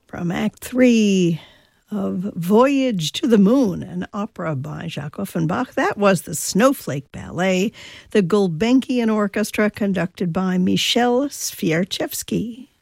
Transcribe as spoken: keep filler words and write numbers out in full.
From Act Three of Voyage to the Moon, an opera by Jacques Offenbach. That was the Snowflake Ballet, the Gulbenkian Orchestra conducted by Michel Swiarczewski.